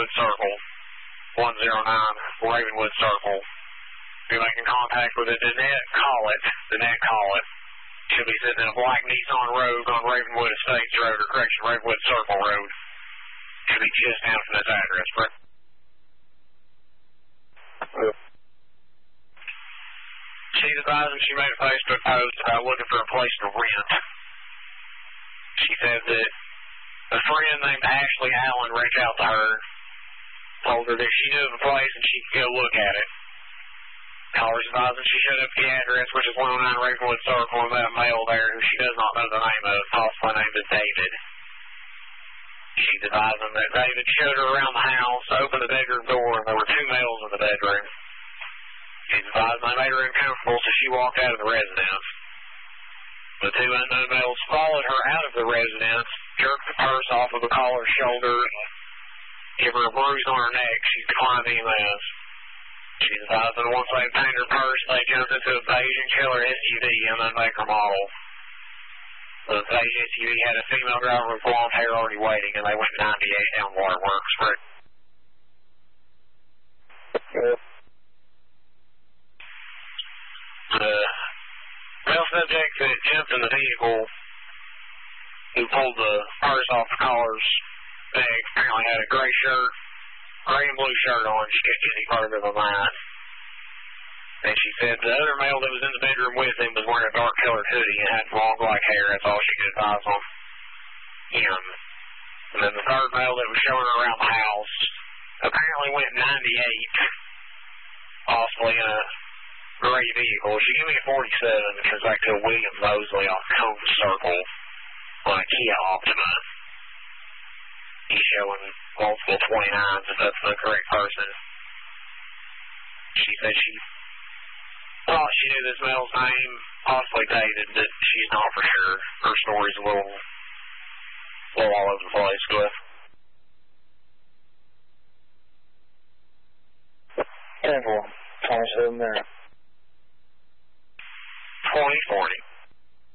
Ravenwood Circle, 109 Ravenwood Circle. If you're making contact with a Danette, call it. She'll be sitting in a black Nissan Rogue on Ravenwood Estates Road, or correction, Ravenwood Circle Road. She'll be just down from this address, correct? She's advising she made a Facebook post about looking for a place to rent. She said that a friend named Ashley Allen reached out to her, told her that she knew of a place and she could go look at it. Caller's advising she showed up the address, which is 109 Ravenwood Circle, and met a male there who she does not know the name of, possibly named David. She's advising that David showed her around the house, opened the bedroom door, and there were two males in the bedroom. She's advising they made her uncomfortable, so she walked out of the residence. The two unknown males followed her out of the residence, jerked the purse off of the caller's shoulder, give her a bruise on her neck. She declined EMS. She's advising once they obtained her purse, they jumped into a beige and killer SUV and then maker model. The beige SUV had a female driver with blonde hair already waiting, and they went 98 down Waterworks. The male subject that jumped in the vehicle, who pulled the purse off the caller's bag, apparently had a gray and blue shirt on. She couldn't get any further than that. And she said the other male that was in the bedroom with him was wearing a dark colored hoodie and had long black hair. That's all she could advise on him. And then the third male that was showing her around the house apparently went 98, possibly in a gray vehicle. She gave me a 47 because back to William Mosley on Cone Circle on a Kia Optima. He's showing multiple 29s if that's the correct person. She said she thought she knew this male's name, possibly David, but she's not for sure. Her story's a little all over the place. Go ahead. 10-4, 27 there. 2040.